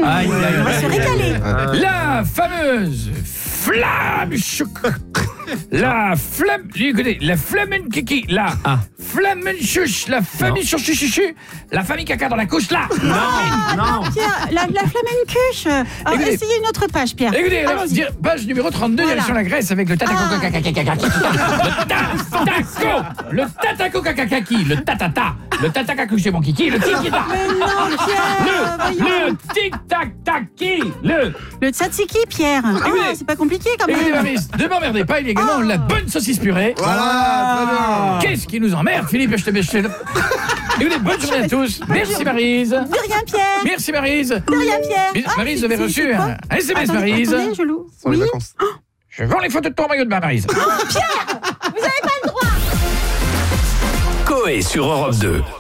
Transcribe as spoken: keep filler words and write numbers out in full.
Aïe, aïe, On va aïe, se aïe, régaler. aïe. La fameuse flamme choc. La flamme, écoutez, la flamme kiki, la Ah. flamme chuch, la famille sur chuchuchu, la famille caca dans la couche là. Non, non. Pierre, la, la flamencuche. Alors, Écoutez. essayez une autre page, Pierre. Écoutez, alors, Allons-y. dire- page numéro trente-deux, Voilà. direction la Grèce avec le tataco Ah. kakakakakaki. Le tataco, le tataco kakakaki, le tatata, le tatakaku chez mon kiki, le tiki-ta. Mais non, Pierre, Le, voyons. le tic-tac-taki, le... Le tzatziki, Pierre. Ah, Écoutez. c'est pas compliqué quand Écoutez, même. Maryse, ne m'emmerdez pas, il y a également Ah. la bonne saucisse purée. Voilà, Qu'est-ce qui nous emmerde, Philippe? Je te mets chez le... Écoutez, bonne journée à tous. Merci, Maryse. De rien, Pierre. Merci, Maryse. De rien, Pierre. Bis- Ah, Maryse, c'est- vous avez c'est- reçu c'est quoi un S M S, Attendez, Maryse. attendez, je loue. Pour les Oui. vacances. Je vends les photos de ton maillot de bain, Maryse. Vous avez pas le droit. Coé sur Europe deux.